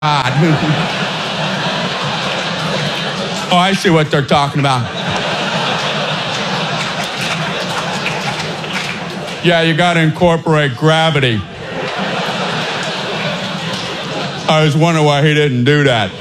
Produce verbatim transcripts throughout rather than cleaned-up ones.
Oh, I see what they're talking about. Yeah, you got to incorporate gravity. I was wondering why he didn't do that.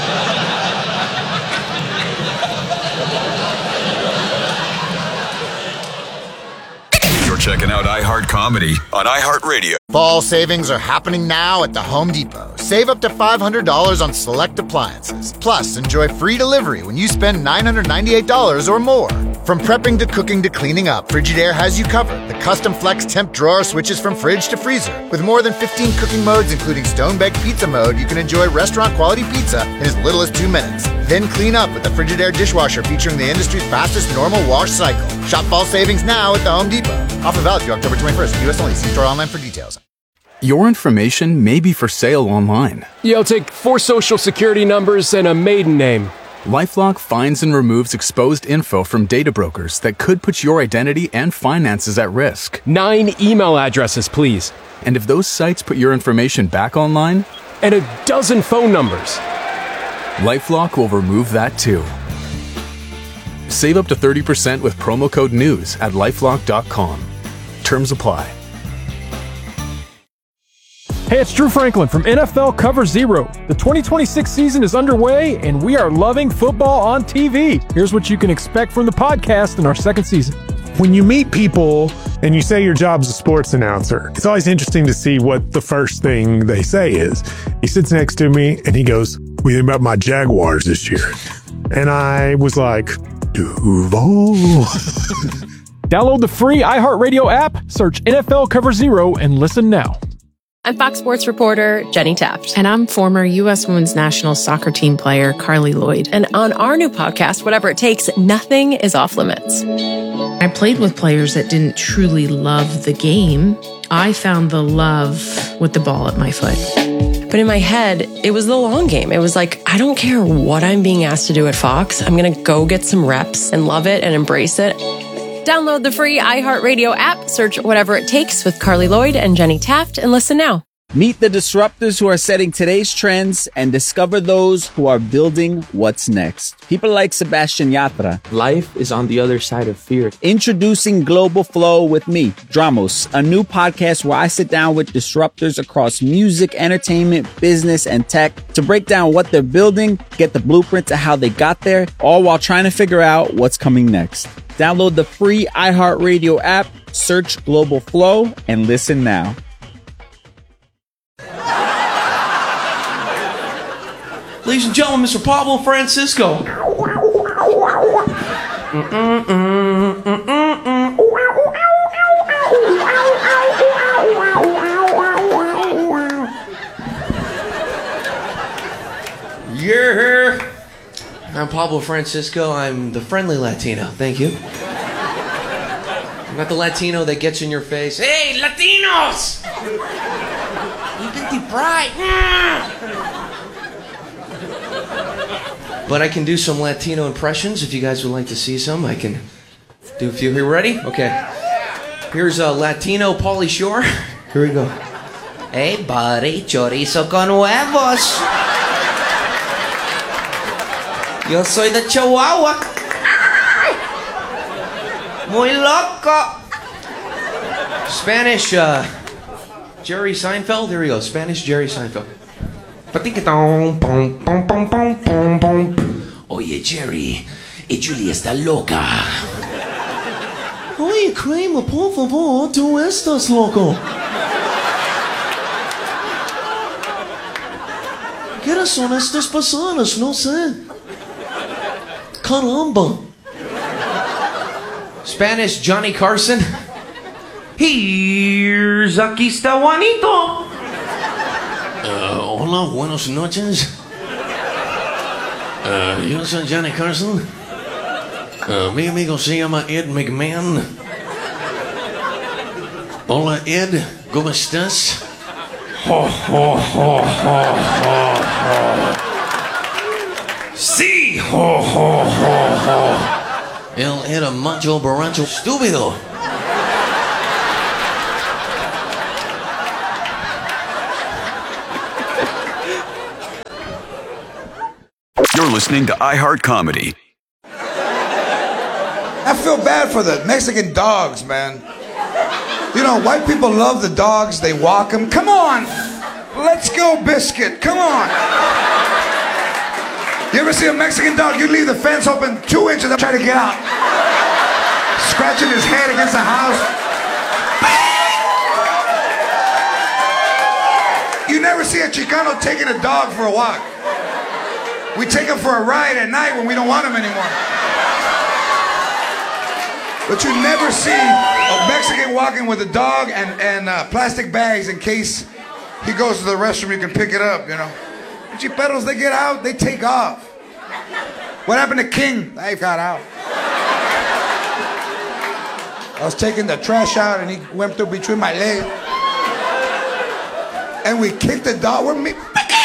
You're checking out iHeart Comedy on iHeartRadio. Fall savings are happening now at the Home Depot. Save up to five hundred dollars on select appliances. Plus, enjoy free delivery when you spend nine hundred ninety-eight dollars or more. From prepping to cooking to cleaning up, Frigidaire has you covered. The custom flex temp drawer switches from fridge to freezer. With more than fifteen cooking modes, including stone-baked pizza mode, you can enjoy restaurant-quality pizza in as little as two minutes. Then clean up with the Frigidaire dishwasher featuring the industry's fastest normal wash cycle. Shop fall savings now at the Home Depot. Offer valid through October twenty-first. U S only. See store online for details. Your information may be for sale online. Yeah, I'll take four social security numbers and a maiden name. LifeLock finds and removes exposed info from data brokers that could put your identity and finances at risk. Nine email addresses, please. And if those sites put your information back online? And a dozen phone numbers. LifeLock will remove that too. Save up to thirty percent with promo code NEWS at lifelock dot com. Terms apply. Hey, it's Drew Franklin from N F L Cover Zero. The twenty twenty-six season is underway, and we are loving football on T V. Here's what you can expect from the podcast in our second season. When you meet people and you say your job's a sports announcer, it's always interesting to see what the first thing they say is. He sits next to me, and he goes, "What do you think about my Jaguars this year?" And I was like, Duval. Download the free iHeartRadio app, search N F L Cover Zero, and listen now. I'm Fox Sports reporter Jenny Taft. And I'm former U S Women's National Soccer Team player Carly Lloyd. And on our new podcast, Whatever It Takes, nothing is off limits. I played with players that didn't truly love the game. I found the love with the ball at my foot. But in my head, it was the long game. It was like, I don't care what I'm being asked to do at Fox. I'm going to go get some reps and love it and embrace it. Download the free iHeartRadio app, search Whatever It Takes with Carly Lloyd and Jenny Taft, and listen now. Meet the disruptors who are setting today's trends and discover those who are building what's next. People like Sebastian Yatra. Life is on the other side of fear. Introducing Global Flow with me, Dramos, a new podcast where I sit down with disruptors across music, entertainment, business, and tech to break down what they're building, get the blueprint to how they got there, all while trying to figure out what's coming next. Download the free iHeartRadio app, search Global Flow, and listen now. Ladies and gentlemen, Mister Pablo Francisco. Yeah. I'm Pablo Francisco. I'm the friendly Latino. Thank you. I'm not the Latino that gets in your face. Hey, Latinos! You think they pride? But I can do some Latino impressions if you guys would like to see some. I can do a few. Here, ready? Okay. Here's a Latino Pauly Shore. Here we go. Hey, buddy, chorizo con huevos. Yo soy de Chihuahua. Muy loco. Spanish, uh, Jerry Seinfeld. Here we go. Spanish Jerry Seinfeld. Oye, Jerry, y Julie está loca. Oye, Kramer, por favor, tú estás loco. ¿Qué son estas personas? No sé. Caramba. Spanish Johnny Carson. Here's aquí está Juanito. Uh, hola, buenas noches. Uh, yo soy Johnny Carson. Uh, mi amigo se llama Ed McMahon. Hola, Ed. ¿Cómo estás? Ho, ho, ho, ho, ho, ho. Sí, ho, ho, ho, ho. Él era macho borracho estúpido. You're listening to iHeart Comedy. I feel bad for the Mexican dogs, man. You know, white people love the dogs. They walk them. Come on. Let's go, Biscuit. Come on. You ever see a Mexican dog? You leave the fence open two inches and try to get out. Scratching his head against the house. You never see a Chicano taking a dog for a walk. We take him for a ride at night when we don't want him anymore. But you never see a Mexican walking with a dog and, and uh, plastic bags in case he goes to the restroom, you can pick it up, you know. Chiperos, they get out, they take off. What happened to King? They got out. I was taking the trash out and he went through between my legs. And we kicked the dog. We're me.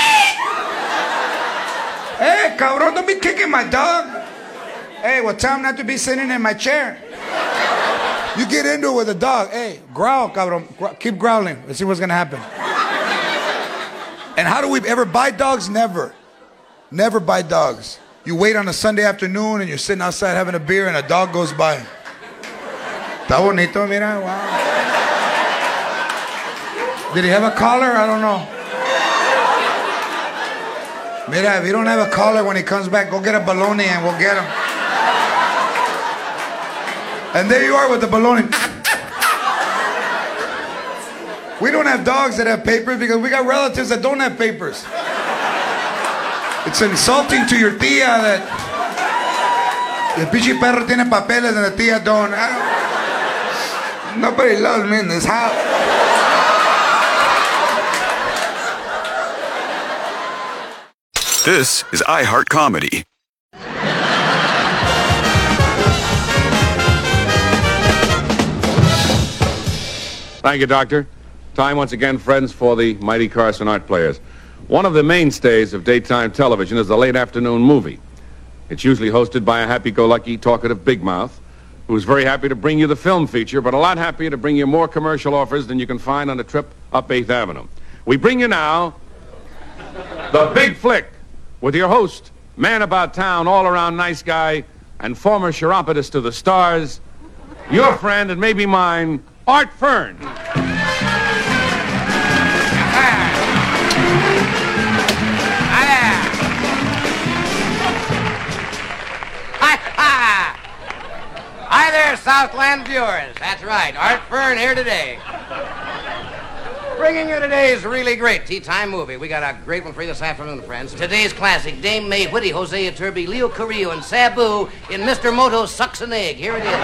Hey, cabrón, don't be kicking my dog. Hey, well, tell him not to be sitting in my chair. You get into it with a dog. Hey, growl, cabrón. Growl. Keep growling. Let's see what's going to happen. And how do we ever buy dogs? Never. Never buy dogs. You wait on a Sunday afternoon and you're sitting outside having a beer and a dog goes by. Está bonito, mira, wow. Did he have a collar? I don't know. Mira, if you don't have a collar when he comes back, go get a baloney and we'll get him. And there you are with the baloney. We don't have dogs that have papers because we got relatives that don't have papers. It's insulting to your tía that el pinche perro tiene papeles and the tía don't. I don't. Nobody loves me in this house. This is iHeart Comedy. Thank you, Doctor. Time once again, friends, for the Mighty Carson Art Players. One of the mainstays of daytime television is the late afternoon movie. It's usually hosted by a happy-go-lucky, talkative big mouth who's very happy to bring you the film feature, but a lot happier to bring you more commercial offers than you can find on a trip up eighth Avenue. We bring you now The Big Flick with your host, man about town, all-around nice guy, and former chiropodist to the stars, your friend and maybe mine, Art Fern. Hi there, Southland viewers. That's right, Art Fern here today. Bringing you today's really great tea time movie. We got a great one for you this afternoon, friends. Today's classic, Dame May Whitty, Hosea Turby, Leo Carrillo, and Sabu in Mister Moto Sucks an Egg. Here it is.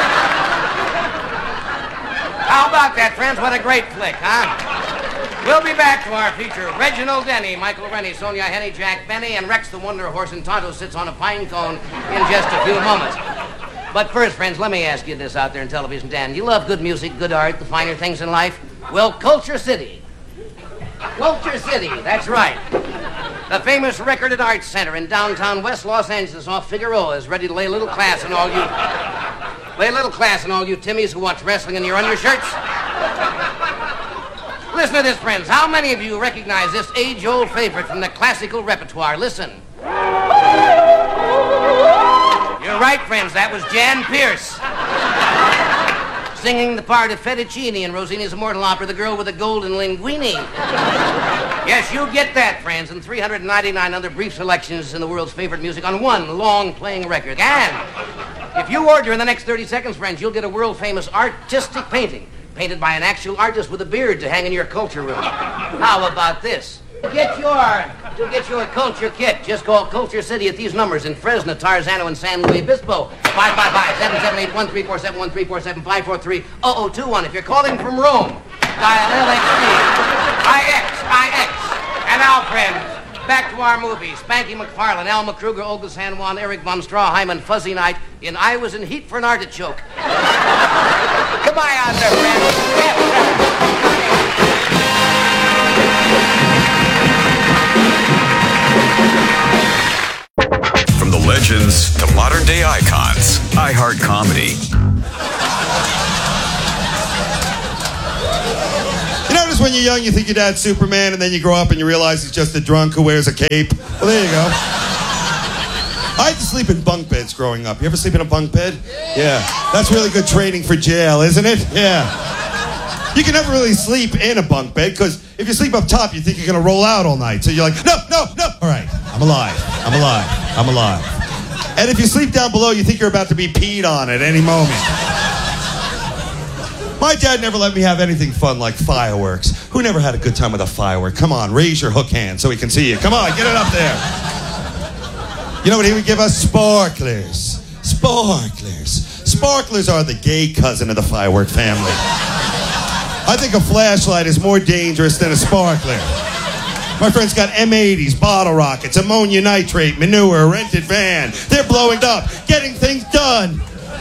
How about that, friends? What a great flick, huh? We'll be back to our feature. Reginald Denny, Michael Rennie, Sonia Henny, Jack Benny, and Rex the Wonder Horse, and Tonto sits on a pine cone in just a few moments. But first, friends, let me ask you this out there in television, Dan. You love good music, good art, the finer things in life? Well, Culture City. Culture City, that's right. The famous Record and Arts Center in downtown West Los Angeles off Figueroa is ready to lay a little class on all you... Lay a little class on all you Timmies who watch wrestling in your undershirts. Listen to this, friends. How many of you recognize this age-old favorite from the classical repertoire? Listen. You're right, friends. That was Jan Pierce. Singing the part of Fettuccine in Rossini's immortal opera, The Girl with the Golden Linguini. Yes, you get that, friends, and three hundred ninety-nine other brief selections in the world's favorite music on one long-playing record. And if you order in the next thirty seconds, friends, you'll get a world-famous artistic painting painted by an actual artist with a beard to hang in your culture room. How about this? Get your, to get your culture kit, just call Culture City at these numbers in Fresno, Tarzano, and San Luis Obispo. five five five, seven seven eight, one three four seven, one three four seven, five four three, zero zero two one. If you're calling from Rome, dial L X D, I X, I X. And now, friends, back to our movie. Spanky McFarlane, Alma Kruger, Olga San Juan, Eric von Stroheim, and Fuzzy Knight in I Was in Heat for an Artichoke. Goodbye out there, friends. Yes, From the legends to modern day icons, iHeart Comedy. You notice when you're young, you think your dad's Superman, and then you grow up and you realize he's just a drunk who wears a cape. Well, there you go. I had to sleep in bunk beds growing up. You ever sleep in a bunk bed? Yeah. That's really good training for jail, isn't it? Yeah. You can never really sleep in a bunk bed because if you sleep up top, you think you're going to roll out all night. So you're like, no, no, no. All right, I'm alive. I'm alive. I'm alive. And if you sleep down below, you think you're about to be peed on at any moment. My dad never let me have anything fun like fireworks. Who never had a good time with a firework? Come on, raise your hook hand so we can see you. Come on, get it up there. You know what he would give us? Sparklers. Sparklers. Sparklers are the gay cousin of the firework family. I think a flashlight is more dangerous than a sparkler. My friend's got M eighties, bottle rockets, ammonia nitrate, manure, a rented van. They're blowing up, getting things done.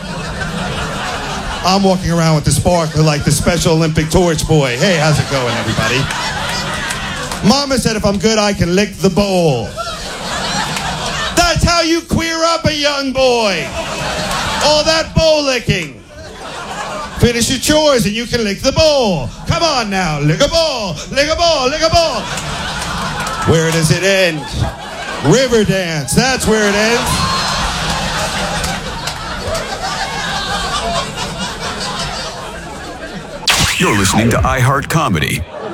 I'm walking around with the sparkler like the Special Olympic torch boy. Hey, how's it going, everybody? Mama said if I'm good, I can lick the bowl. That's how you queer up a young boy. All that bowl licking. Finish your chores and you can lick the bowl. Come on now, lick a bowl, lick a bowl, lick a bowl. Where does it end? River dance, that's where it ends. You're listening to iHeart Comedy.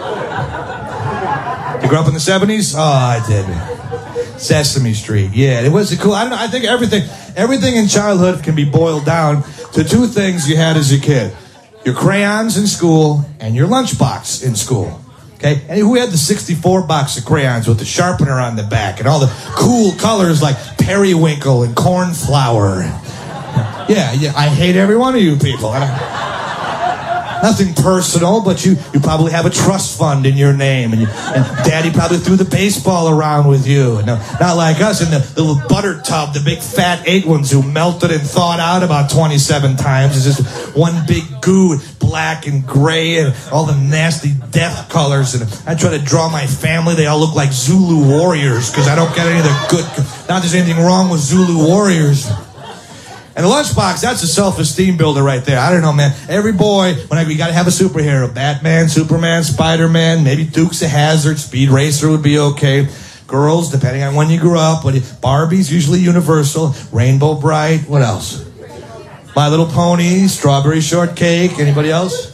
You grew up in the seventies? Oh, I did. Sesame Street. Yeah, it was cool. I don't know. I think everything, everything in childhood can be boiled down to two things you had as a kid: your crayons in school and your lunchbox in school. Okay, and who had the sixty-four box of crayons with the sharpener on the back and all the cool colors like periwinkle and cornflower? Yeah, yeah. I hate every one of you people. I don't, Nothing personal, but you, you probably have a trust fund in your name, and, you, and Daddy probably threw the baseball around with you. And, uh, not like us in the, the little butter tub, the big fat eight ones who melted and thawed out about twenty-seven times. It's just one big goo, black and gray, and all the nasty death colors. And I try to draw my family. They all look like Zulu warriors because I don't get any of the good. Not there's anything wrong with Zulu warriors. And the lunchbox, that's a self-esteem builder right there. I don't know, man. Every boy, when I, we got to have a superhero. Batman, Superman, Spider-Man, maybe Dukes of Hazzard, Speed Racer would be okay. Girls, depending on when you grew up. Barbie's usually Universal. Rainbow Bright. What else? My Little Pony, Strawberry Shortcake. Anybody else?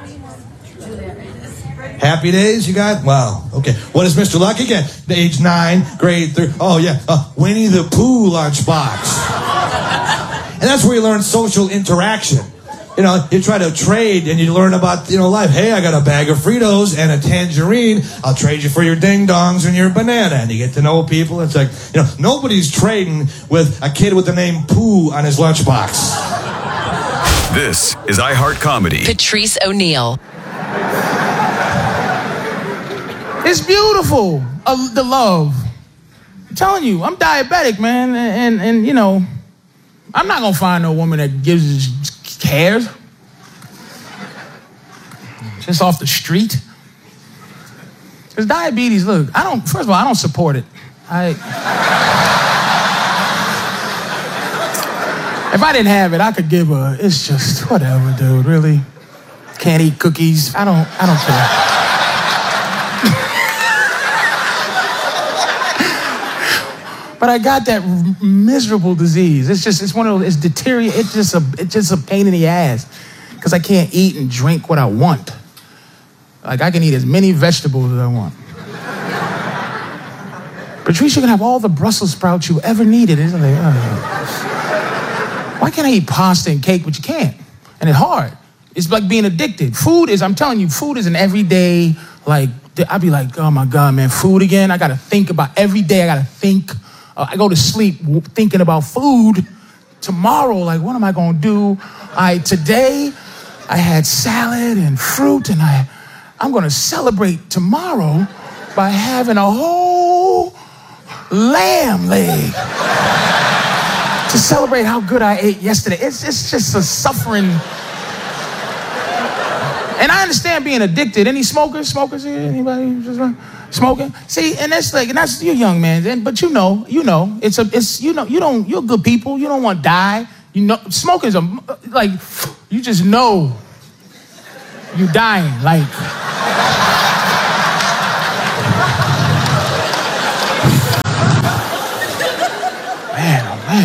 Happy Days you got? Wow. Okay. What does Mister Lucky get? Age nine, grade three. Oh, yeah. Uh, Winnie the Pooh lunchbox. And that's where you learn social interaction. You know, you try to trade and you learn about, you know, life. Hey, I got a bag of Fritos and a tangerine. I'll trade you for your ding-dongs and your banana. And you get to know people. It's like, you know, nobody's trading with a kid with the name Pooh on his lunchbox. This is iHeart Comedy. Patrice O'Neal. It's beautiful, uh, the love. I'm telling you, I'm diabetic, man. And, and, and you know... I'm not gonna find no woman that gives cares. Just off the street. Because diabetes, look, I don't, first of all, I don't support it. I, if I didn't have it, I could give a, it's just, whatever, dude, really. Can't eat cookies. I don't, I don't care. But I got that r- miserable disease. It's just, it's one of those, it's deteriorate. It's just a, it's just a pain in the ass. Because I can't eat and drink what I want. Like, I can eat as many vegetables as I want. Patrice, you can have all the Brussels sprouts you ever needed. It's like, oh. Why can't I eat pasta and cake, but you can't? And it's hard. It's like being addicted. Food is, I'm telling you, food is an everyday, like, I'd be like, oh my God, man, food again? I gotta think about, every day I gotta think. Uh, I go to sleep thinking about food. Tomorrow, like, what am I gonna do? I today, I had salad and fruit, and I, I'm gonna celebrate tomorrow by having a whole lamb leg to celebrate how good I ate yesterday. It's, it's just a suffering. And I understand being addicted. Any smokers? Smokers here? Anybody just smoking? See, and that's like, and that's, you're young, man. And, but you know, you know, it's a, it's, you know, you don't, you're good people. You don't want to die. You know, smoking is a, like, you just know you dying. Like, man, oh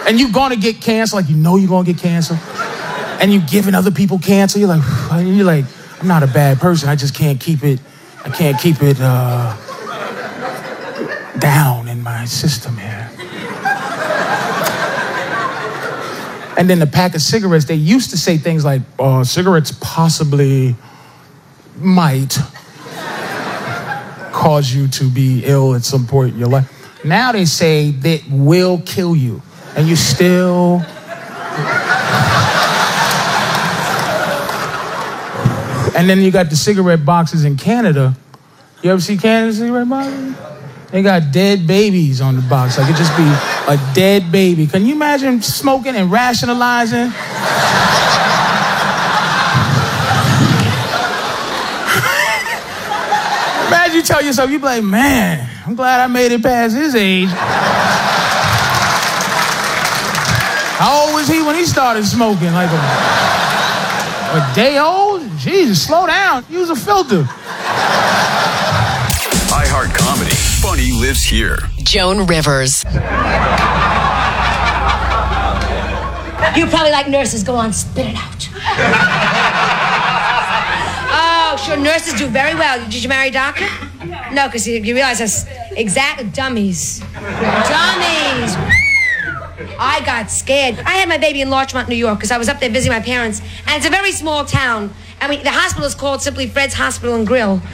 And you're gonna get cancer, like you know you're gonna get cancer. And you're giving other people cancer. You're like, and you're like, I'm not a bad person. I just can't keep it, I can't keep it uh, down in my system here. And then the pack of cigarettes, they used to say things like, uh, cigarettes possibly might cause you to be ill at some point in your life. Now they say that will kill you. And you still... And then you got the cigarette boxes in Canada. You ever see Canada cigarette boxes? They got dead babies on the box. Like, it just be a dead baby. Can you imagine smoking and rationalizing? Imagine you tell yourself, you be like, man, I'm glad I made it past his age. How old was he when he started smoking? Like a, a day old? Jesus, slow down. Use a filter. iHeart Comedy. Funny lives here. Joan Rivers. You probably like nurses. Go on, spit it out. Oh, sure, nurses do very well. Did you marry a doctor? No, because you, you realize that's exactly dummies. Dummies. I got scared. I had my baby in Larchmont, New York, because I was up there visiting my parents, and it's a very small town. I mean, the hospital is called simply Fred's Hospital and Grill. And,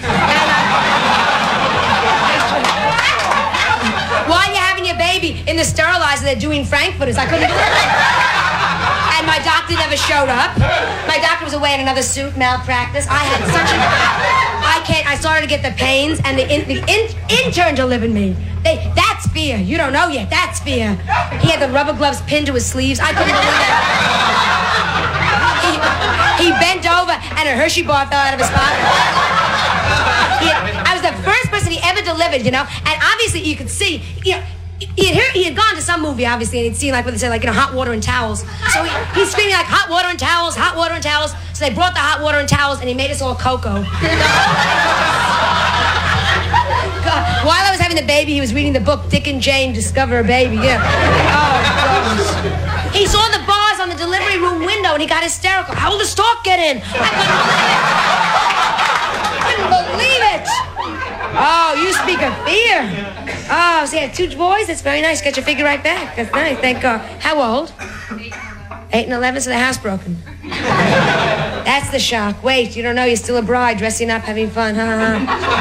uh, while you're having your baby in the sterilizer, they're doing frankfurters. I couldn't believe it. And my doctor never showed up. My doctor was away in another suit, malpractice. I had such a... I can't... I started to get the pains, and the, in, the in, intern delivered me. They, that's fear. You don't know yet. That's fear. He had the rubber gloves pinned to his sleeves. I couldn't believe it. He, he bent over, and a Hershey bar fell out of his pocket. He had, I was the first person he ever delivered, you know? And obviously, you could see... You know, He had, heard, he had gone to some movie, obviously, and he'd seen, like, what they said, like, you know, hot water and towels. So he, he's screaming, like, hot water and towels, hot water and towels. So they brought the hot water and towels, and he made us all cocoa. God. While I was having the baby, he was reading the book, Dick and Jane Discover a Baby. Yeah. Oh, goodness. He saw the bars on the delivery room window, and he got hysterical. How will the stork get in? I couldn't believe it. I couldn't believe it. Oh, you speak of fear. Oh, so you have two boys? That's very nice. Got your figure right back. That's nice. Thank God. How old? Eight and eleven, so the house broken. That's the shock. Wait, you don't know you're still a bride, dressing up, having fun, huh?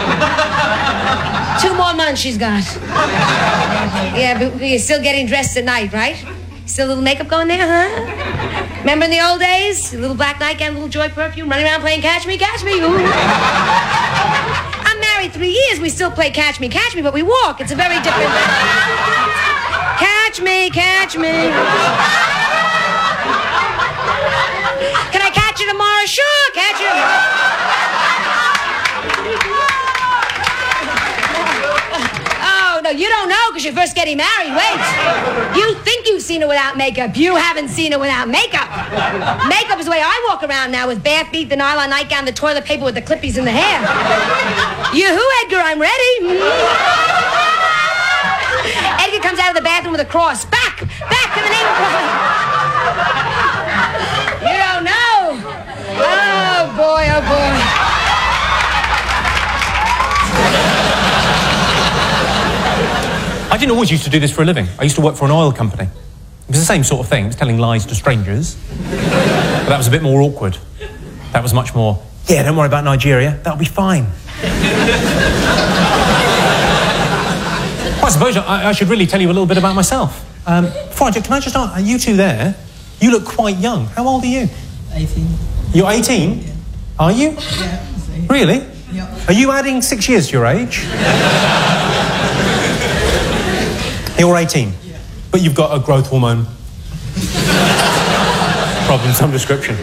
Two more months she's got. Yeah, but you're still getting dressed at night, right? Still a little makeup going there, huh? Remember in the old days? A little black nightgown, a little Joy perfume, running around playing Catch Me, Catch Me. Ooh. I'm married three years. We still play Catch Me, Catch Me, but we walk. It's a very different... Catch me, catch me. Can I catch you tomorrow? Sure, catch you tomorrow. Oh, no, you don't know because you're first getting married. Wait. You think you've seen her without makeup. You haven't seen her without makeup. Makeup is the way I walk around now with bare feet, the nylon nightgown, the toilet paper with the clippies in the hair. You-hoo, Edgar, I'm ready. Edgar comes out of the bathroom with a cross. Back! Back to the name of God. You don't know. Oh, boy, oh, boy. I didn't always used to do this for a living. I used to work for an oil company. It was the same sort of thing. It was telling lies to strangers. But that was a bit more awkward. That was much more, yeah, don't worry about Nigeria. That'll be fine. Well, I suppose I, I should really tell you a little bit about myself. Um, before I do, can I just ask, are you two there? You look quite young. How old are you? eighteen. You're eighteen? Yeah. Are you? Yeah. Really? Yeah. Are you adding six years to your age? You're eighteen, yeah. But you've got a growth hormone problem of some description.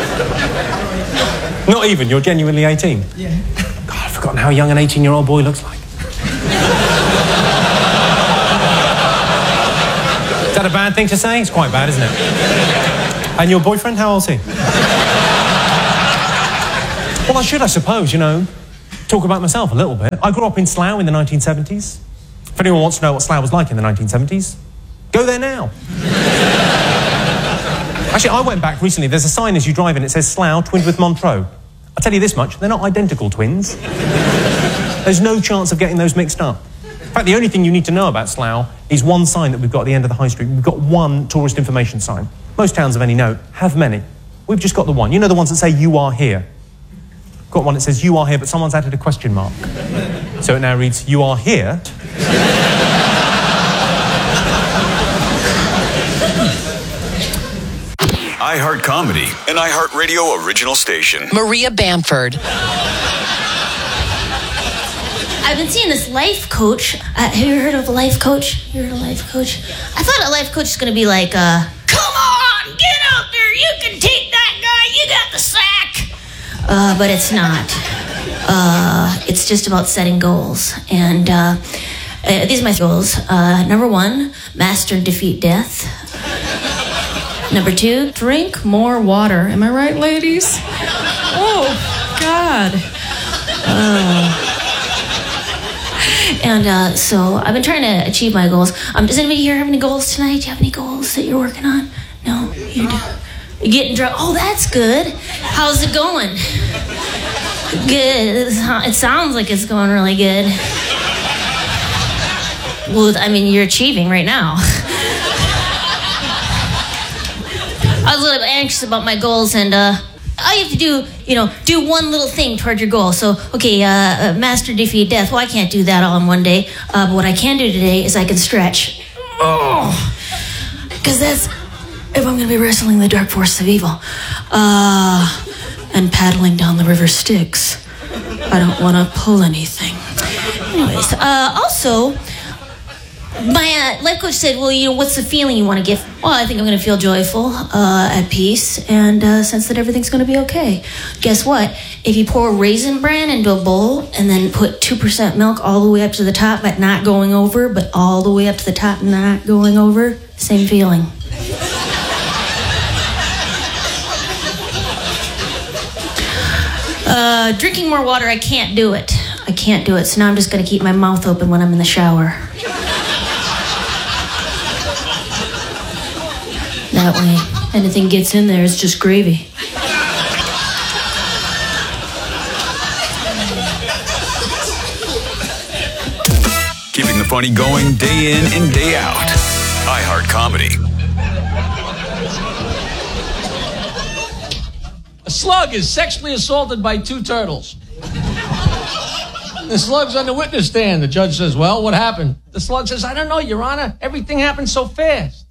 Not even, you're genuinely eighteen? Yeah. God, I've forgotten how young an eighteen-year-old boy looks like. Is that a bad thing to say? It's quite bad, isn't it? And your boyfriend, how old is he? Well, I should, I suppose, you know, talk about myself a little bit. I grew up in Slough in the nineteen seventies. If anyone wants to know what Slough was like in the nineteen seventies, go there now. Actually, I went back recently. There's a sign as you drive in. It says Slough twinned with Montreux. I'll tell you this much, they're not identical twins. There's no chance of getting those mixed up. In fact, the only thing you need to know about Slough is one sign that we've got at the end of the high street. We've got one tourist information sign. Most towns of any note have many. We've just got the one. You know the ones that say, you are here? We've got one that says, you are here, but someone's added a question mark. So it now reads, you are here. iHeart Comedy, an iHeartRadio original station. Maria Bamford. I've been seeing this life coach. Uh, have you heard of a life coach? You heard of a life coach? I thought a life coach is going to be like, uh, come on, get out there. You can take that guy. You got the sack. Uh, but it's not. Uh, it's just about setting goals. And uh, uh, these are my goals. Uh, number one, master and defeat death. Number two, drink more water. Am I right, ladies? Oh, God. Uh, and uh, so I've been trying to achieve my goals. Um, does anybody here have any goals tonight? Do you have any goals that you're working on? No? You do? You're getting drunk? Oh, that's good. How's it going? Good. It sounds like it's going really good. Well, I mean, you're achieving right now. I was a little anxious about my goals, and uh, all you have to do, you know, do one little thing toward your goal. So, okay, uh, master, defeat, death. Well, I can't do that all in one day. Uh, but what I can do today is I can stretch. Oh, because that's if I'm going to be wrestling the dark force of evil, uh, and paddling down the river Styx. I don't want to pull anything. Anyways, uh, also. My uh, life coach said, well, you know, what's the feeling you want to give? Well, I think I'm going to feel joyful, uh, at peace, and uh, sense that everything's going to be okay. Guess what? If you pour Raisin Bran into a bowl and then put two percent milk all the way up to the top, but not going over, but all the way up to the top, not going over, same feeling. Uh, drinking more water, I can't do it. I can't do it, so now I'm just going to keep my mouth open when I'm in the shower. That way, anything gets in there, it's just gravy. Keeping the funny going day in and day out. iHeart Comedy. A slug is sexually assaulted by two turtles. The slug's on the witness stand. The judge says, well, what happened? The slug says, I don't know, Your Honor. Everything happened so fast.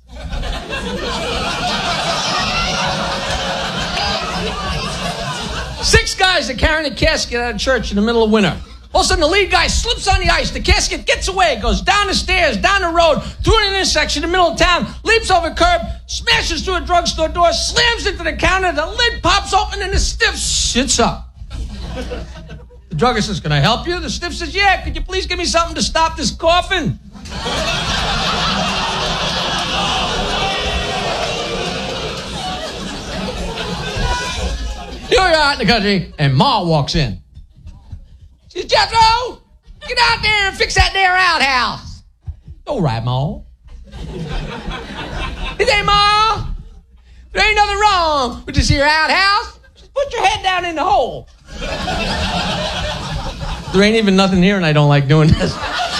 Six guys are carrying a casket out of church in the middle of winter. All of a sudden, the lead guy slips on the ice. The casket gets away, goes down the stairs, down the road, through an intersection in the middle of town, leaps over a curb, smashes through a drugstore door, slams into the counter, the lid pops open, and the stiff sits up. The druggist says, can I help you? The stiff says, yeah, could you please give me something to stop this coughing? You're out in the country, and Ma walks in. She says, Jethro, get out there and fix that there outhouse. All right, Ma. He said, Ma, there ain't nothing wrong with this here outhouse. Just put your head down in the hole. There ain't even nothing here, and I don't like doing this.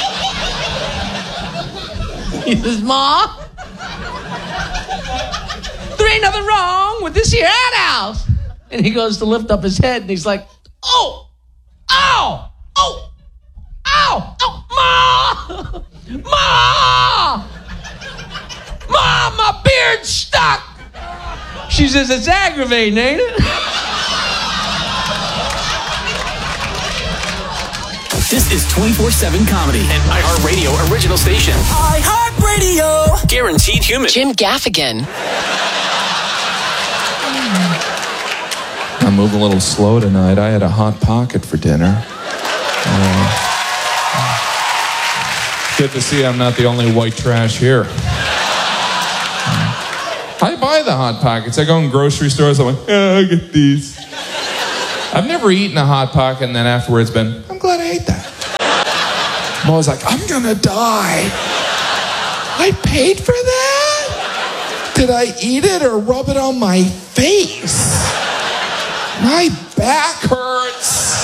He says, Ma, there ain't nothing wrong with this here outhouse. And he goes to lift up his head, and he's like, oh, ow, oh, ow, oh, Ma, Ma, Ma, my beard's stuck. She says, it's aggravating, ain't it? This is twenty-four seven Comedy, an iHeartRadio original station. iHeartRadio. Guaranteed human. Jim Gaffigan. I'm moving a little slow tonight. I had a Hot Pocket for dinner. Uh, good to see I'm not the only white trash here. I buy the Hot Pockets. I go in grocery stores. I'm like, oh, I get these. I've never eaten a Hot Pocket and then afterwards been, I'm glad I ate that. I'm always like, I'm gonna die. I paid for that? Did I eat it or rub it on my face? My back hurts.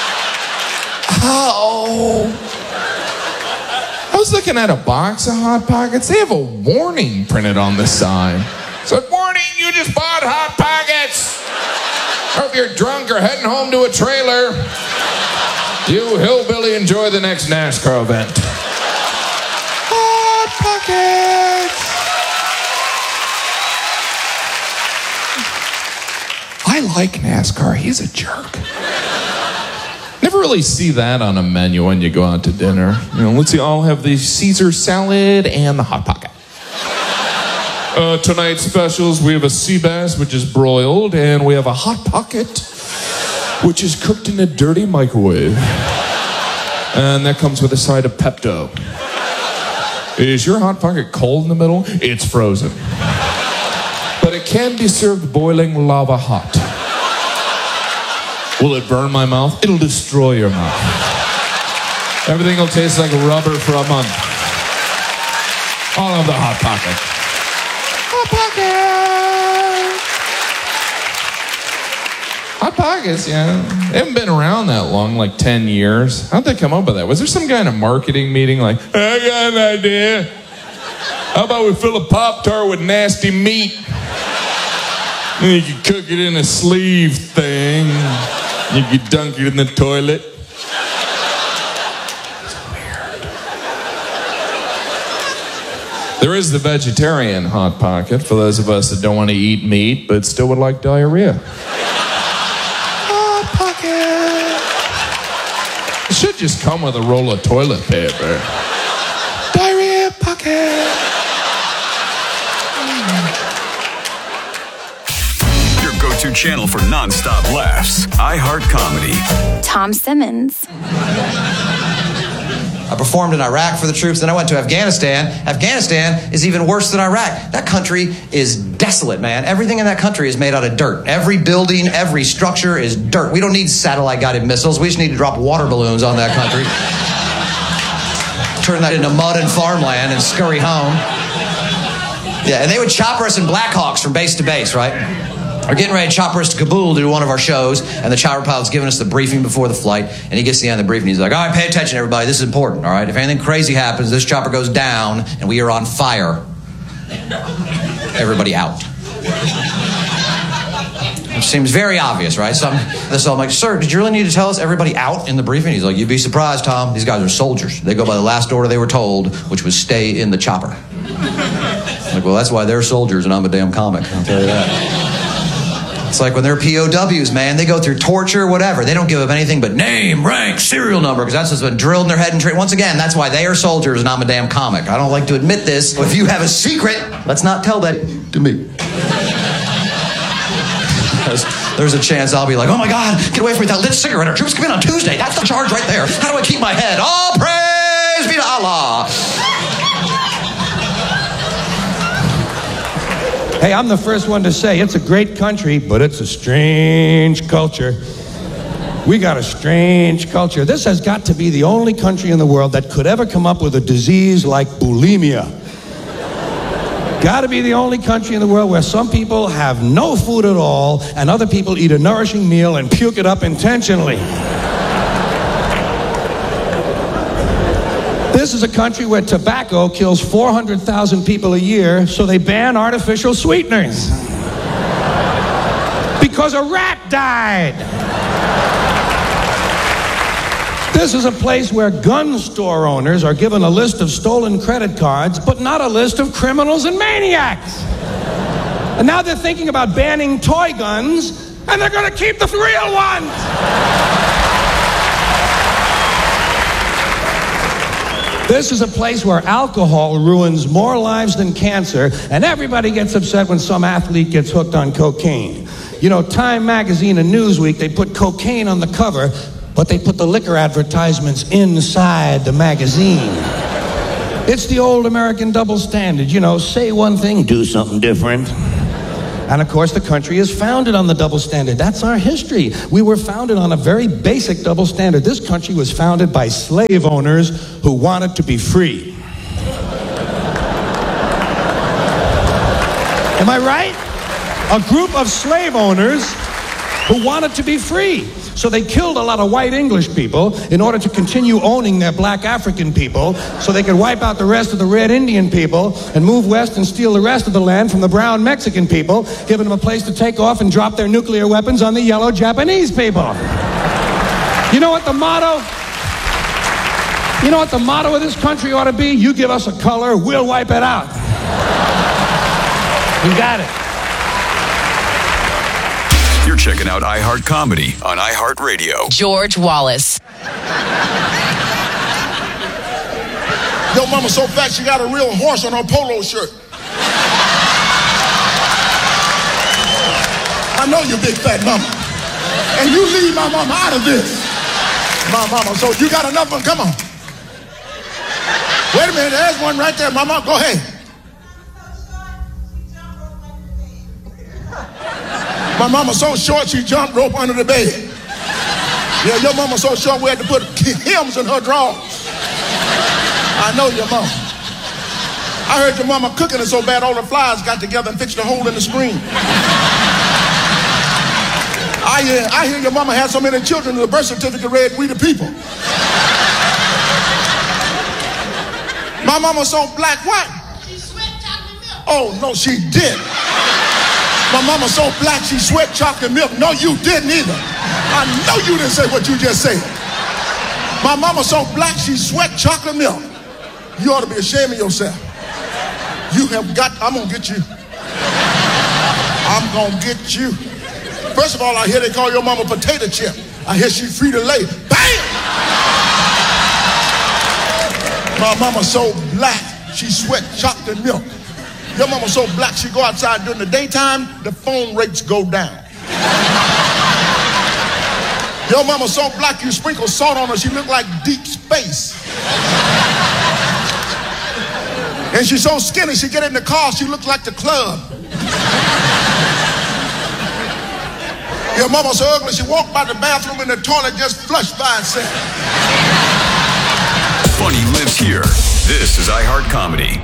Ow. I was looking at a box of Hot Pockets. They have a warning printed on the side. It said, warning, you just bought Hot Pockets. Hope you're drunk or heading home to a trailer. You hillbilly, enjoy the next NASCAR event. Hot Pockets. I like NASCAR. He's a jerk. Never really see that on a menu when you go out to dinner. You know, let's see, I'll have the Caesar salad and the Hot Pocket. Uh, tonight's specials, we have a sea bass, which is broiled, and we have a Hot Pocket, which is cooked in a dirty microwave. And that comes with a side of Pepto. Is your Hot Pocket cold in the middle? It's frozen. But it can be served boiling lava hot. Will it burn my mouth? It'll destroy your mouth. Everything will taste like rubber for a month. All of the Hot Pocket. Hot Pocket! Hot Pockets, yeah. They haven't been around that long, like ten years. How'd they come up with that? Was there some guy in a marketing meeting like, I got an idea. How about we fill a Pop-Tart with nasty meat? And you can cook it in a sleeve thing. You can dunk it in the toilet. It's weird. There is the vegetarian Hot Pocket for those of us that don't want to eat meat but still would like diarrhea. Hot Pocket. It should just come with a roll of toilet paper. Diarrhea Pocket. Go-to channel for non-stop laughs. iHeart Comedy. Tom Simmons. I performed in Iraq for the troops, then I went to Afghanistan. Afghanistan is even worse than Iraq. That country is desolate, man. Everything in that country is made out of dirt. Every building, every structure is dirt. We don't need satellite-guided missiles. We just need to drop water balloons on that country. Turn that into mud and farmland and scurry home. Yeah, and they would chopper us in Blackhawks from base to base, right? We're getting ready to chopper us to Kabul to do one of our shows, and the chopper pilot's giving us the briefing before the flight, and he gets to the end of the briefing, he's like, all right, pay attention, everybody, this is important, all right? If anything crazy happens, this chopper goes down, and we are on fire. Everybody out. Which seems very obvious, right? So I'm, so I'm like, sir, did you really need to tell us everybody out in the briefing? He's like, you'd be surprised, Tom. These guys are soldiers. They go by the last order they were told, which was stay in the chopper. I'm like, well, that's why they're soldiers, and I'm a damn comic, I'll tell you that. It's like when they're P O Ws, man. They go through torture, whatever. They don't give up anything but name, rank, serial number, because that's what's been drilled in their head and trained. Once again, that's why they are soldiers and I'm a damn comic. I don't like to admit this. If you have a secret, let's not tell that to me. There's a chance I'll be like, oh my God, get away from me with that lit cigarette. Our troops come in on Tuesday. That's the charge right there. How do I keep my head? All praise be to Allah. Hey, I'm the first one to say it's a great country, but it's a strange culture. We got a strange culture. This has got to be the only country in the world that could ever come up with a disease like bulimia. Got to be the only country in the world where some people have no food at all and other people eat a nourishing meal and puke it up intentionally. This is a country where tobacco kills four hundred thousand people a year, so they ban artificial sweeteners. Because a rat died. This is a place where gun store owners are given a list of stolen credit cards, but not a list of criminals and maniacs. And now they're thinking about banning toy guns, and they're going to keep the real ones. This is a place where alcohol ruins more lives than cancer, and everybody gets upset when some athlete gets hooked on cocaine. You know, Time Magazine and Newsweek, they put cocaine on the cover, but they put the liquor advertisements inside the magazine. It's the old American double standard, you know, say one thing, do something different. And of course, the country is founded on the double standard. That's our history. We were founded on a very basic double standard. This country was founded by slave owners who wanted to be free. Am I right? A group of slave owners who wanted to be free. So they killed a lot of white English people in order to continue owning their black African people so they could wipe out the rest of the red Indian people and move west and steal the rest of the land from the brown Mexican people, giving them a place to take off and drop their nuclear weapons on the yellow Japanese people. You know what the motto? You know what the motto of this country ought to be? You give us a color, we'll wipe it out. You got it. You're checking out iHeart Comedy on iHeartRadio. George Wallace. Yo, mama so fat she got a real horse on her polo shirt. I know you big fat mama. And you leave my mama out of this. My mama, so you got another one? Come on. Wait a minute, there's one right there, mama. Go ahead. My mama so short she jumped rope under the bed. Yeah, your mama so short we had to put hymns in her drawers. I know your mama. I heard your mama cooking it so bad all the flies got together and fixed a hole in the screen. I hear, I hear your mama had so many children the birth certificate read, "We the people." My mama so black, what? She sweat chocolate milk. Oh, no, she did. My mama so black she sweat chocolate milk. No, you didn't either. I know you didn't say what you just said. My mama so black she sweat chocolate milk. You ought to be ashamed of yourself. You have got, I'm gonna get you. I'm gonna get you. First of all, I hear they call your mama potato chip. I hear she free to lay. Bam! My mama so black she sweat chocolate milk. Your mama so black she go outside during the daytime, the phone rates go down. Your mama so black you sprinkle salt on her, she look like deep space. And she's so skinny, she get in the car, she looks like the club. Your mama so ugly, she walked by the bathroom and the toilet just flushed by itself. Funny lives here. This is iHeart Comedy.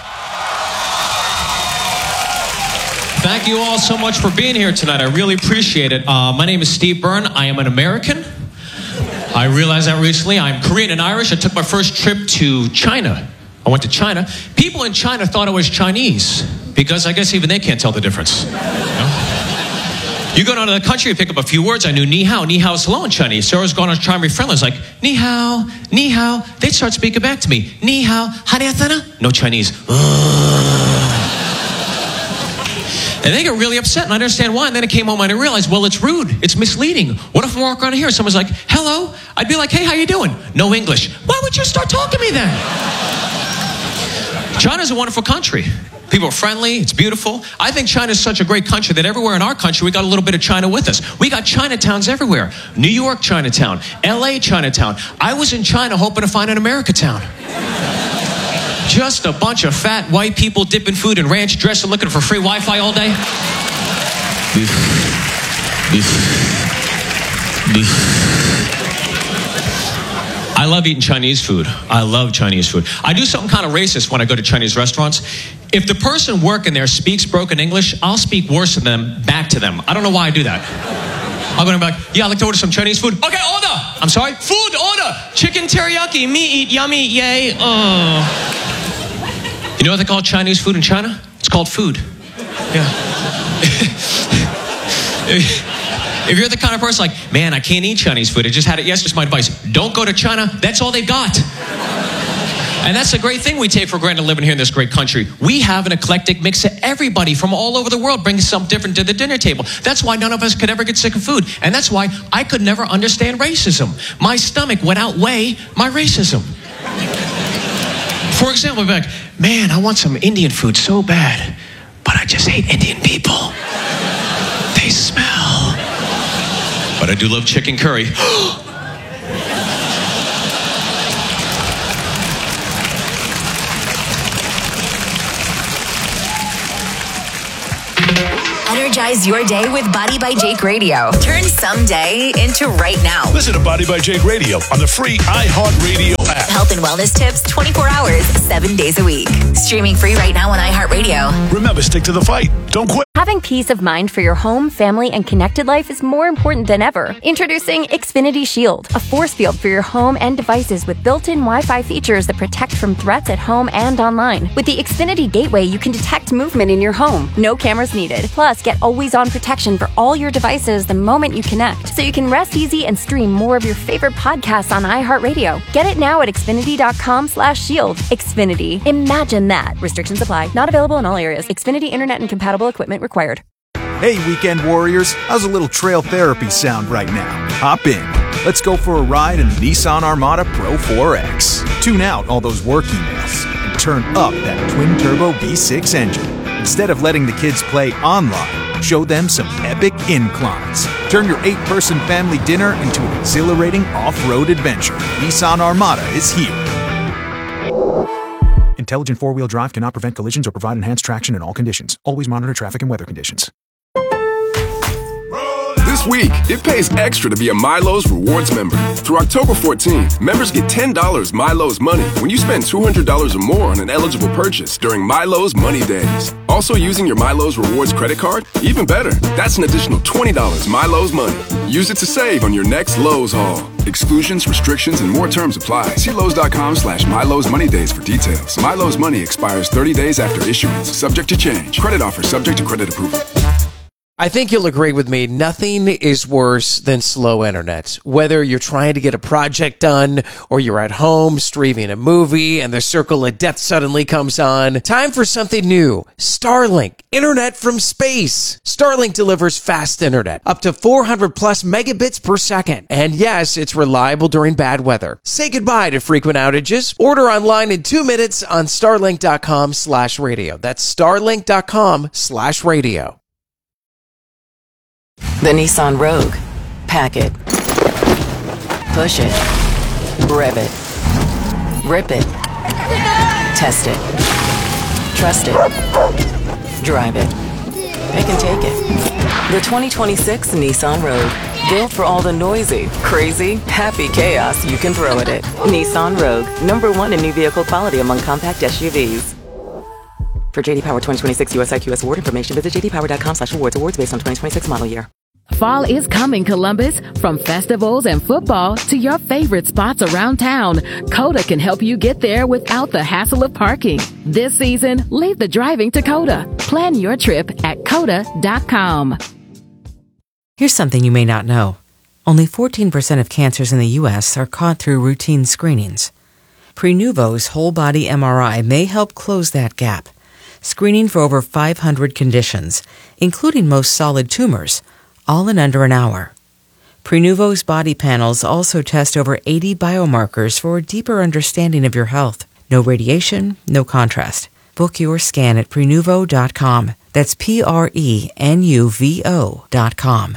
Thank you all so much for being here tonight. I really appreciate it. Uh, my name is Steve Byrne. I am an American. I realized that recently. I'm Korean and Irish. I took my first trip to China. I went to China. People in China thought I was Chinese because I guess even they can't tell the difference. You know? You go down to the country, you pick up a few words. I knew ni hao. Ni hao is hello in Chinese. So I was going to try and be friendly. I was like, ni hao, ni hao. They'd start speaking back to me. Ni hao, haniatana. No Chinese. And they get really upset, and I understand why. And then I came home and I realized, well, it's rude. It's misleading. What if I walk around here and someone's like, hello? I'd be like, hey, how you doing? No English. Why would you start talking to me then? China's a wonderful country. People are friendly. It's beautiful. I think China's such a great country that everywhere in our country, we got a little bit of China with us. We got Chinatowns everywhere. New York Chinatown, L A Chinatown. I was in China hoping to find an Americatown. Just a bunch of fat white people dipping food in ranch dressing, looking for free Wi-Fi all day. Beef. Beef. Beef. I love eating Chinese food. I love Chinese food. I do something kind of racist when I go to Chinese restaurants. If the person working there speaks broken English, I'll speak worse than them back to them. I don't know why I do that. I'm going to be like, yeah, I'd like to order some Chinese food. Okay, order. I'm sorry. Food, order. Chicken teriyaki, me eat, yummy, yay. Uh. You know what they call Chinese food in China? It's called food. Yeah. If you're the kind of person like, man, I can't eat Chinese food. I just had it yesterday. It's my advice. Don't go to China. That's all they've got. And that's a great thing we take for granted living here in this great country. We have an eclectic mix of everybody from all over the world bringing something different to the dinner table. That's why none of us could ever get sick of food. And that's why I could never understand racism. My stomach would outweigh my racism. For example, I'd be like, man, I want some Indian food so bad, but I just hate Indian people. They smell. But I do love chicken curry. Energize your day with Body by Jake Radio. Turn someday into right now. Listen to Body by Jake Radio on the free iHeartRadio app. Health and wellness tips twenty-four hours, seven days a week. Streaming free right now on iHeartRadio. Remember, stick to the fight. Don't quit. Having peace of mind for your home, family, and connected life is more important than ever. Introducing Xfinity Shield, a force field for your home and devices with built-in Wi-Fi features that protect from threats at home and online. With the Xfinity Gateway, you can detect movement in your home. No cameras needed. Plus, get always-on protection for all your devices the moment you connect, so you can rest easy and stream more of your favorite podcasts on iHeartRadio. Get it now at Xfinity.com slash shield. Xfinity. Imagine that. Restrictions apply. Not available in all areas. Xfinity Internet and compatible equipment required. Hey, weekend warriors. How's a little trail therapy sound right now? Hop in. Let's go for a ride in the Nissan Armada Pro four X. Tune out all those work emails and turn up that twin-turbo V six engine. Instead of letting the kids play online, show them some epic inclines. Turn your eight-person family dinner into an exhilarating off-road adventure. Nissan Armada is here. Intelligent four-wheel drive cannot prevent collisions or provide enhanced traction in all conditions. Always monitor traffic and weather conditions. This week, it pays extra to be a Milo's Rewards member. Through October fourteenth, members get ten dollars Milo's Money when you spend two hundred dollars or more on an eligible purchase during Milo's Money Days. Also using your Milo's Rewards credit card? Even better, that's an additional twenty dollars Milo's Money. Use it to save on your next Lowe's haul. Exclusions, restrictions, and more terms apply. See Lowe's.com slash Milo's Money Days for details. Milo's Money expires thirty days after issuance, subject to change. Credit offer subject to credit approval. I think you'll agree with me. Nothing is worse than slow internet. Whether you're trying to get a project done or you're at home streaming a movie and the circle of death suddenly comes on. Time for something new. Starlink. Internet from space. Starlink delivers fast internet. Up to four hundred plus megabits per second. And yes, it's reliable during bad weather. Say goodbye to frequent outages. Order online in two minutes on starlink.com slash radio. That's starlink.com slash radio. The Nissan Rogue. Pack it. Push it. Rev it. Rip it. Test it. Trust it. Drive it. It can take it. The twenty twenty-six Nissan Rogue. Built for all the noisy, crazy, happy chaos you can throw at it. Nissan Rogue. Number one in new vehicle quality among compact S U Vs. For J D Power twenty twenty-six U S I Q S award information, visit jdpower.com slash awards. Awards based on twenty twenty-six model year. Fall is coming, Columbus. From festivals and football to your favorite spots around town, Coda can help you get there without the hassle of parking. This season, leave the driving to Coda. Plan your trip at coda dot com. Here's something you may not know. Only fourteen percent of cancers in the U S are caught through routine screenings. Prenuvo's whole-body M R I may help close that gap. Screening for over five hundred conditions, including most solid tumors, all in under an hour. Prenuvo's body panels also test over eighty biomarkers for a deeper understanding of your health. No radiation, no contrast. Book your scan at prenuvo dot com. That's P R E N U V O dot com.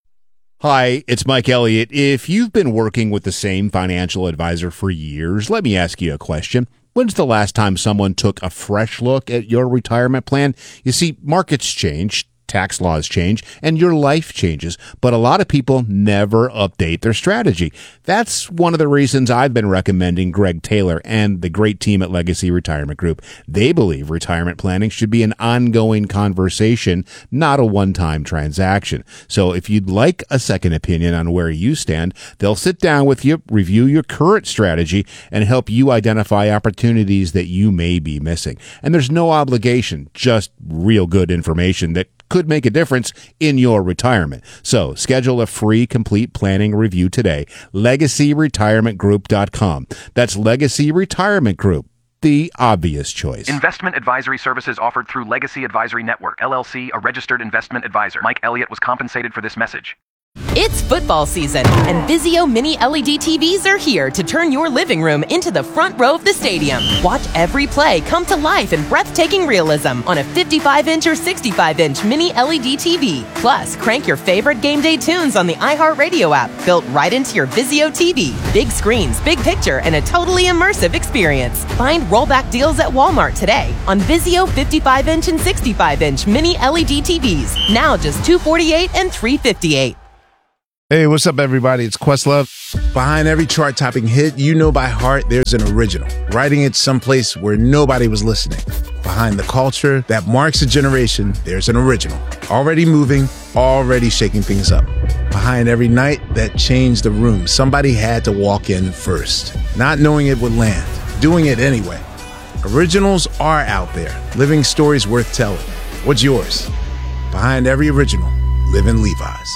Hi, it's Mike Elliott. If you've been working with the same financial advisor for years, let me ask you a question. When's the last time someone took a fresh look at your retirement plan? You see, markets change, tax laws change, and your life changes, but a lot of people never update their strategy. That's one of the reasons I've been recommending Greg Taylor and the great team at Legacy Retirement Group. They believe retirement planning should be an ongoing conversation, not a one-time transaction. So if you'd like a second opinion on where you stand, they'll sit down with you, review your current strategy, and help you identify opportunities that you may be missing. And there's no obligation, just real good information that could make a difference in your retirement. So schedule a free complete planning review today. legacy retirement group dot com. That's Legacy Retirement Group, the obvious choice. Investment advisory services offered through Legacy Advisory Network, L L C, a registered investment advisor. Mike Elliott was compensated for this message. It's football season, and Vizio Mini L E D T Vs are here to turn your living room into the front row of the stadium. Watch every play come to life in breathtaking realism on a fifty-five inch or sixty-five inch Mini L E D T V. Plus, crank your favorite game day tunes on the iHeartRadio app, built right into your Vizio T V. Big screens, big picture, and a totally immersive experience. Find rollback deals at Walmart today on Vizio fifty-five inch and sixty-five inch Mini L E D T Vs. Now just two hundred forty-eight dollars and three hundred fifty-eight dollars. Hey, what's up, everybody? It's Questlove. Behind every chart-topping hit you know by heart, there's an original, writing it someplace where nobody was listening. Behind the culture that marks a generation, there's an original, already moving, already shaking things up. Behind every night that changed the room, somebody had to walk in first, not knowing it would land, doing it anyway. Originals are out there, living stories worth telling. What's yours? Behind every original, live in Levi's.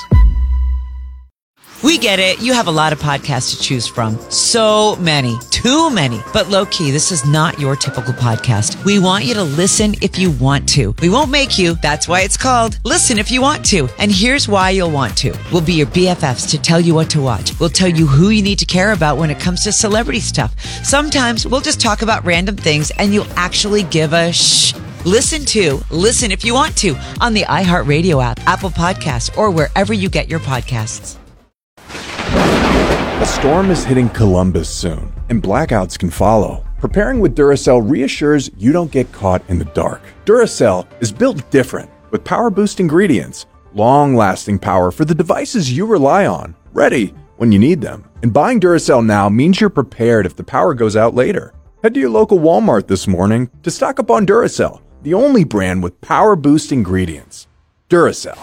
We get it. You have a lot of podcasts to choose from. So many. Too many. But low-key, this is not your typical podcast. We want you to listen if you want to. We won't make you. That's why it's called Listen If You Want To. And here's why you'll want to. We'll be your B F Fs to tell you what to watch. We'll tell you who you need to care about when it comes to celebrity stuff. Sometimes we'll just talk about random things and you'll actually give a shh. Listen to Listen If You Want To on the iHeartRadio app, Apple Podcasts, or wherever you get your podcasts. A storm is hitting Columbus soon, and blackouts can follow. Preparing with Duracell reassures you don't get caught in the dark. Duracell is built different, with power-boost ingredients, long-lasting power for the devices you rely on, ready when you need them. And buying Duracell now means you're prepared if the power goes out later. Head to your local Walmart this morning to stock up on Duracell, the only brand with power-boost ingredients. Duracell.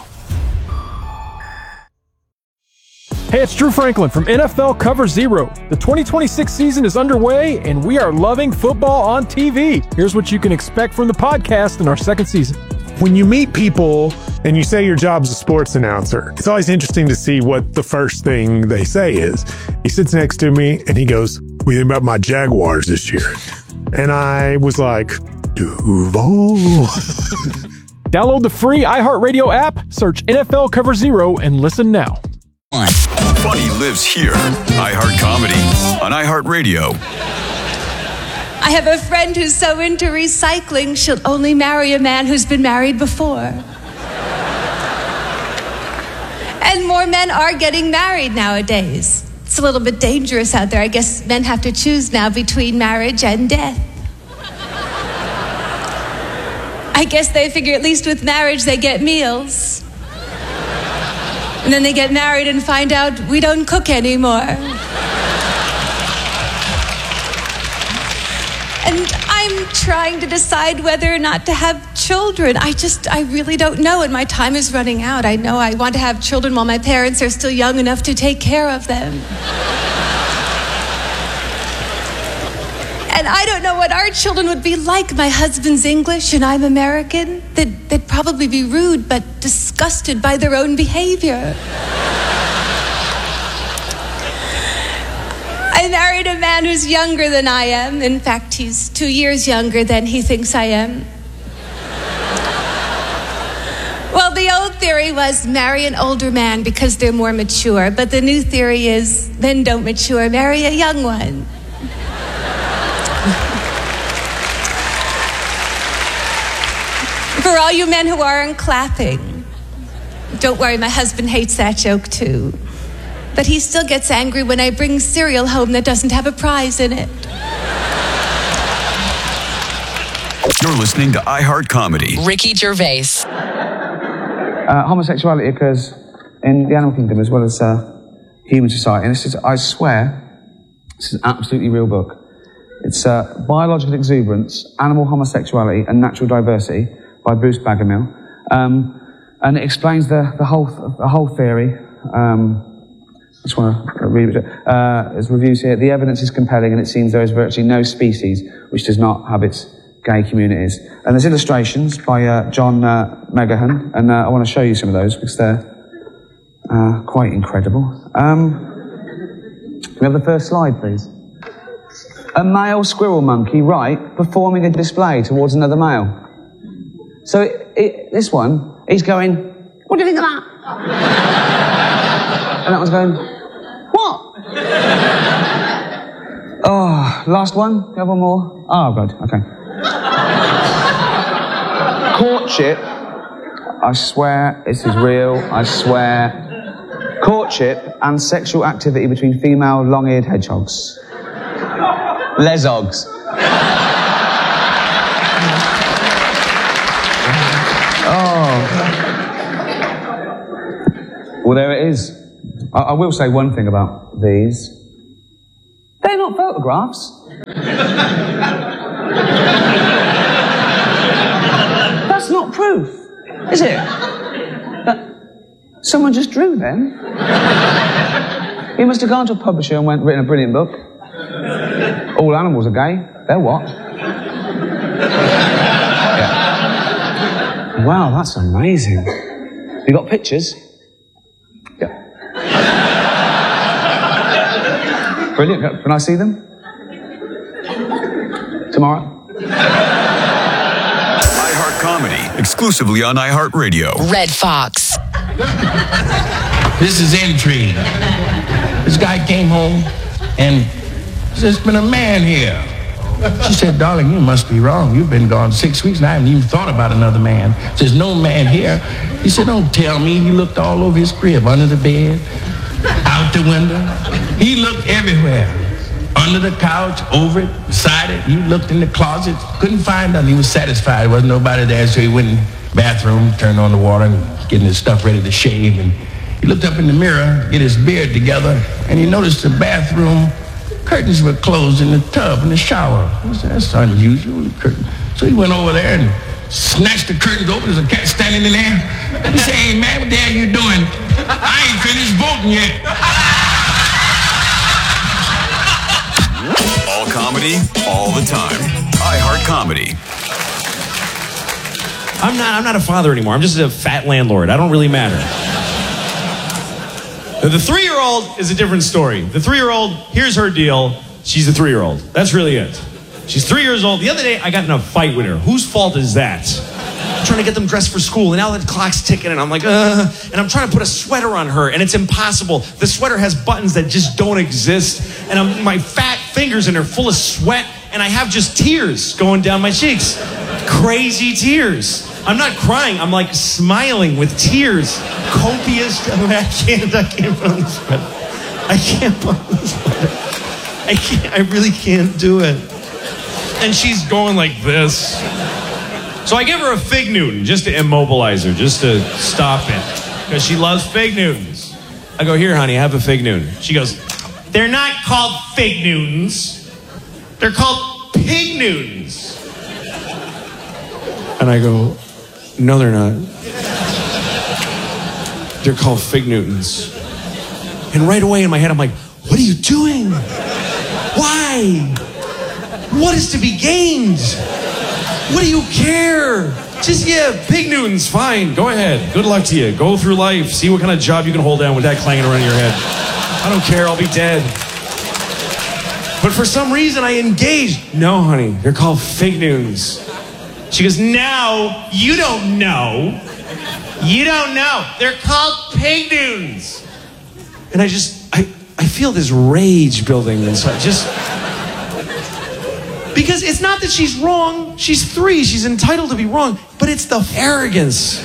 Hey, it's Drew Franklin from N F L Cover Zero. The twenty twenty-six season is underway, and we are loving football on T V. Here's what you can expect from the podcast in our second season. When you meet people and you say your job's a sports announcer, it's always interesting to see what the first thing they say is. He sits next to me, and he goes, "What do you think about my Jaguars this year?" And I was like, Duval. Download the free iHeartRadio app, search N F L Cover Zero, and listen now. Funny lives here. iHeart Comedy on iHeartRadio. I have a friend who's so into recycling, she'll only marry a man who's been married before. And more men are getting married nowadays. It's a little bit dangerous out there. I guess men have to choose now between marriage and death. I guess they figure at least with marriage they get meals. And then they get married and find out we don't cook anymore. And I'm trying to decide whether or not to have children. I just, I really don't know, and my time is running out. I know I want to have children while my parents are still young enough to take care of them. And I don't know what our children would be like. My husband's English and I'm American. They'd, they'd probably be rude but disgusted by their own behavior. I married a man who's younger than I am. In fact, he's two years younger than he thinks I am. Well, the old theory was marry an older man because they're more mature. But the new theory is men don't mature, marry a young one. For all you men who aren't clapping, don't worry, my husband hates that joke too. But he still gets angry when I bring cereal home that doesn't have a prize in it. You're listening to iHeart Comedy. Ricky Gervais. Uh, homosexuality occurs in the animal kingdom as well as uh, human society. And this is, I swear, this is an absolutely real book. It's uh, Biological Exuberance, Animal Homosexuality and Natural Diversity by Bruce Bagamill. Um, and it explains the, the whole the whole theory. Um, I just want to read it. Uh, there's reviews here. The evidence is compelling and it seems there is virtually no species which does not have its gay communities. And there's illustrations by uh, John uh, Megahan, and uh, I want to show you some of those because they're uh, quite incredible. Um, can we have the first slide, please? A male squirrel monkey, right, performing a display towards another male. So it, it, this one, he's going, what do you think of that? And that one's going, what? Oh, last one? You have one more? Oh, God, okay. Courtship. I swear, this is real, I swear. Courtship and sexual activity between female long-eared hedgehogs. Lesogs. Oh. Well, there it is. I, I will say one thing about these. They're not photographs. That's not proof, is it? That someone just drew them. He must have gone to a publisher and went, written a brilliant book. All animals are gay. They're what? Yeah. Wow, that's amazing. You got pictures? Yeah. Brilliant. Can I see them? Tomorrow? iHeart Comedy, exclusively on iHeartRadio. Red Fox. This is intrigue. This guy came home and said, there's been a man here. She said, darling, you must be wrong. You've been gone six weeks and I haven't even thought about another man. There's no man here. He said, don't tell me. He looked all over his crib, under the bed, out the window. He looked everywhere. Under the couch, over it, beside it. He looked in the closet, couldn't find nothing. He was satisfied. There wasn't nobody there, so he went in the bathroom, turned on the water, and getting his stuff ready to shave. And he looked up in the mirror, get his beard together, and he noticed the bathroom curtains were closed in the tub, in the shower. He said, that's unusual, the curtain. So he went over there and snatched the curtains open. There's a cat standing in there. He said, hey, man, what the hell you doing? I ain't finished voting yet. All comedy, all the time. iHeart Comedy. I'm not, I'm not a father anymore. I'm just a fat landlord. I don't really matter. The three-year-old is a different story. The three-year-old, here's her deal. She's a three-year-old. That's really it. She's three years old. The other day, I got in a fight with her. Whose fault is that? I'm trying to get them dressed for school, and now the clock's ticking, and I'm like, uh, and I'm trying to put a sweater on her, and it's impossible. The sweater has buttons that just don't exist, and I'm, my fat fingers, and they're full of sweat, and I have just tears going down my cheeks. Crazy tears. I'm not crying. I'm like smiling with tears. Copious. I can't. I can't put on the sweater. I can't put on the sweater. I can't. I really can't do it. And she's going like this. So I give her a Fig Newton just to immobilize her, just to stop it, because she loves Fig Newtons. I go, here, honey, have a Fig Newton. She goes, they're not called Fig Newtons. They're called Pig Newtons. And I go, no, they're not. They're called Fig Newtons. And right away in my head, I'm like, what are you doing? Why? What is to be gained? What do you care? Just, yeah, Pig Newtons, fine. Go ahead. Good luck to you. Go through life. See what kind of job you can hold down with that clanging around your head. I don't care. I'll be dead. But for some reason, I engaged. No, honey, they're called Fig Newtons. She goes, now, you don't know. You don't know. They're called Pig Newtons. And I just, I, I feel this rage building inside. Just, because it's not that she's wrong. She's three. She's entitled to be wrong. But it's the arrogance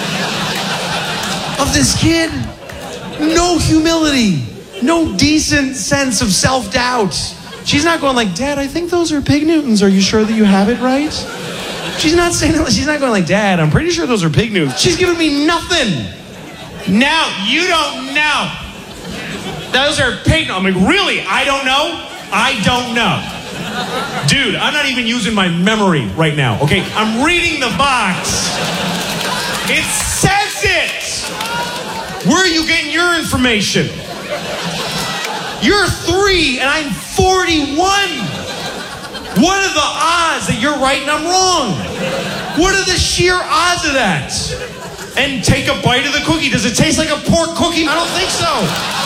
of this kid. No humility. No decent sense of self-doubt. She's not going like, Dad, I think those are Pig Newtons. Are you sure that you have it right? She's not saying, she's not going like, Dad, I'm pretty sure those are Pig Newtons. She's giving me nothing. Now, you don't know. Those are Pig Newtons. I'm like, really? I don't know? I don't know. Dude, I'm not even using my memory right now, okay? I'm reading the box. It says it. Where are you getting your information? You're three and I'm forty-one. What are the odds that you're right and I'm wrong? What are the sheer odds of that? And take a bite of the cookie. Does it taste like a pork cookie? I don't think so.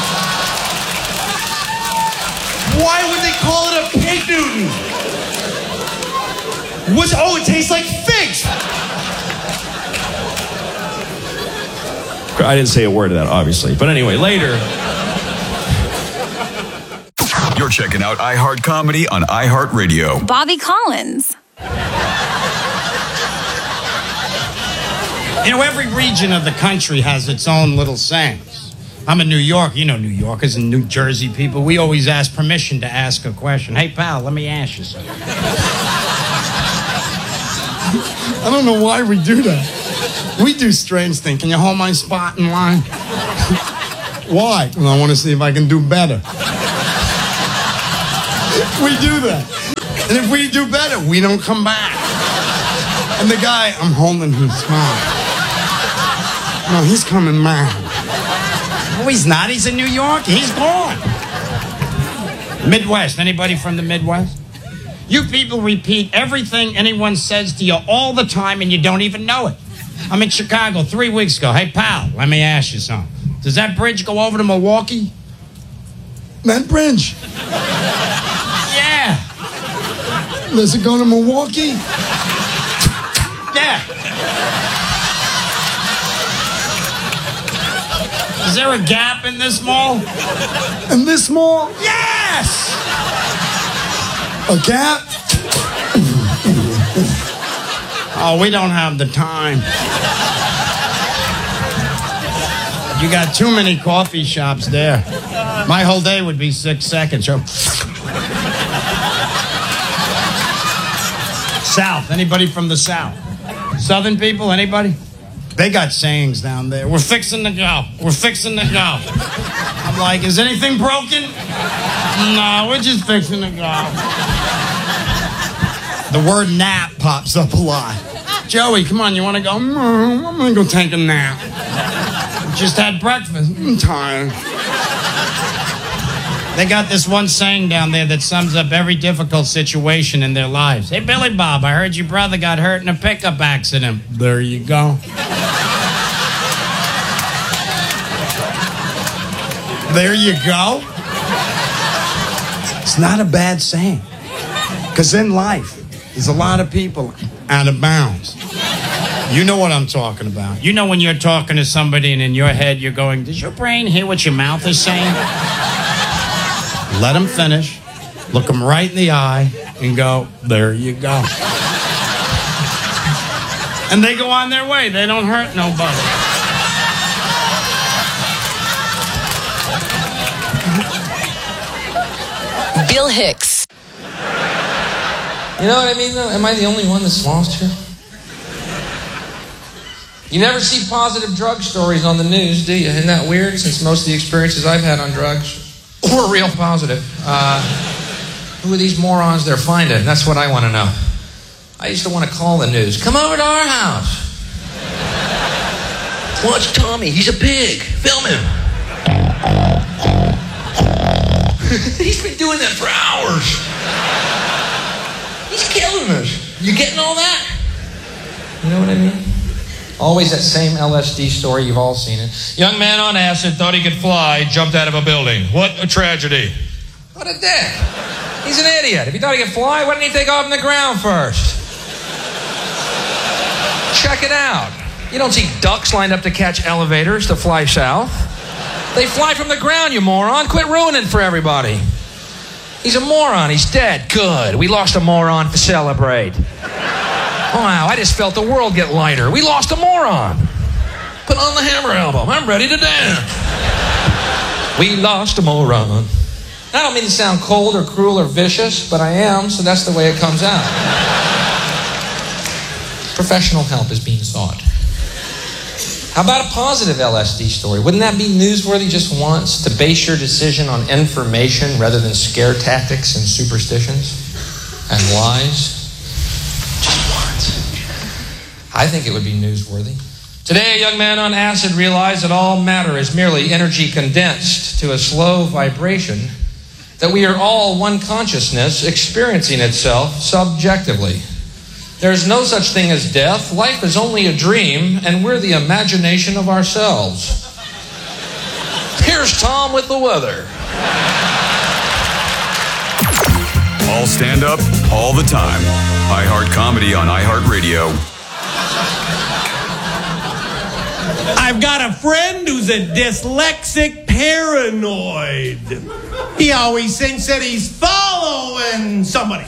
Why would they call it a Pig Newton? What's, oh, it tastes like figs. I didn't say a word of that, obviously. But anyway, later... You're checking out iHeart Comedy on iHeartRadio. Bobby Collins. You know, every region of the country has its own little sayings. I'm in New York. You know New Yorkers and New Jersey people. We always ask permission to ask a question. Hey, pal, let me ask you something. I don't know why we do that. We do strange things. Can you hold my spot in line? Why? Well, I want to see if I can do better. We do that. And if we do better, we don't come back. And the guy, I'm holding his spot. No, he's coming back. No, he's not. He's in New York. He's gone. Midwest. Anybody from the Midwest? You people repeat everything anyone says to you all the time and you don't even know it. I'm in Chicago three weeks ago. Hey, pal, let me ask you something. Does that bridge go over to Milwaukee? That bridge? Yeah. Does it go to Milwaukee? Yeah. Is there a gap in this mall? In this mall? Yes! A gap? Oh, we don't have the time. You got too many coffee shops there. My whole day would be six seconds. South. Anybody from the South? Southern people? Anybody? They got sayings down there. We're fixing to go. We're fixing to go. I'm like, is anything broken? No, we're just fixing to go. The word nap pops up a lot. Joey, come on, you want to go? No, I'm going to go take a nap. Just had breakfast. I'm tired. They got this one saying down there that sums up every difficult situation in their lives. Hey, Billy Bob, I heard your brother got hurt in a pickup accident. There you go. There you go. It's not a bad saying. Because in life, there's a lot of people out of bounds. You know what I'm talking about. You know when you're talking to somebody and in your head you're going, does your brain hear what your mouth is saying? Let them finish, look them right in the eye, and go, there you go. And they go on their way. They don't hurt nobody. Bill Hicks. You know what I mean, though? Am I the only one that's lost here? You never see positive drug stories on the news, do you? Isn't that weird, since most of the experiences I've had on drugs were real positive? Uh, who are these morons they're finding? That's what I want to know. I used to want to call the news. Come over to our house. Watch Tommy. He's a pig. Film him. He's been doing that for hours. He's killing us. You getting all that? You know what I mean? Always that same L S D story. You've all seen it. Young man on acid thought he could fly, jumped out of a building. What a tragedy. What a dick. He's an idiot. If he thought he could fly, why didn't he take off from the ground first? Check it out. You don't see ducks lined up to catch elevators to fly south. They fly from the ground, you moron. Quit ruining it for everybody. He's a moron. He's dead. Good. We lost a moron to celebrate. Wow, I just felt the world get lighter. We lost a moron. Put on the Hammer album. I'm ready to dance. We lost a moron. I don't mean to sound cold or cruel or vicious, but I am, so that's the way it comes out. Professional help is being sought. How about a positive L S D story? Wouldn't that be newsworthy just once, to base your decision on information rather than scare tactics and superstitions and lies? I think it would be newsworthy. Today, a young man on acid realized that all matter is merely energy condensed to a slow vibration, that we are all one consciousness experiencing itself subjectively. There's no such thing as death. Life is only a dream, and we're the imagination of ourselves. Here's Tom with the weather. All stand up, all the time. iHeart Comedy on iHeartRadio. I've got a friend who's a dyslexic paranoid. He always thinks that he's following somebody.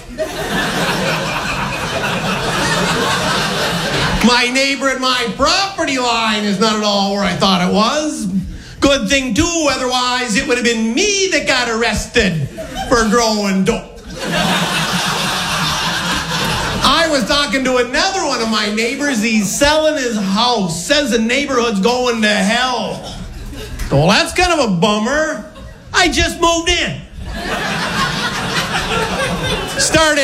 My neighbor at my property line is not at all where I thought it was. Good thing, too, otherwise it would have been me that got arrested for growing dope. I was talking to another one of my neighbors. He's selling his house. Says the neighborhood's going to hell. Well, that's kind of a bummer. I just moved in. Started